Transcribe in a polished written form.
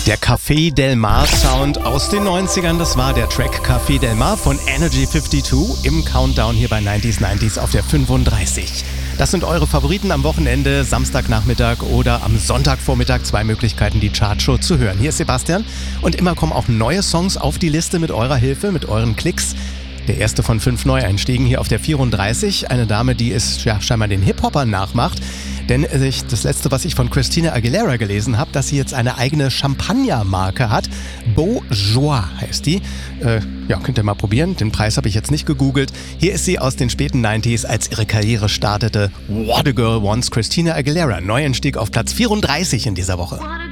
Der Café Del Mar Sound aus den 90ern, das war der Track Café Del Mar von Energy 52 im Countdown hier bei 90s auf der 35. Das sind eure Favoriten am Wochenende, Samstagnachmittag oder am Sonntagvormittag. 2 Möglichkeiten, die Chartshow zu hören. Hier ist Sebastian und immer kommen auch neue Songs auf die Liste mit eurer Hilfe, mit euren Klicks. Der erste von 5 Neueinstiegen hier auf der 34. Eine Dame, die es scheinbar den Hip-Hopern nachmacht. Denn das letzte, was ich von Christina Aguilera gelesen habe, dass sie jetzt eine eigene Champagnermarke hat. Beaujois heißt die. Könnt ihr mal probieren. Den Preis habe ich jetzt nicht gegoogelt. Hier ist sie aus den späten 90s, als ihre Karriere startete. What a Girl Wants, Christina Aguilera. Neueinstieg auf Platz 34 in dieser Woche.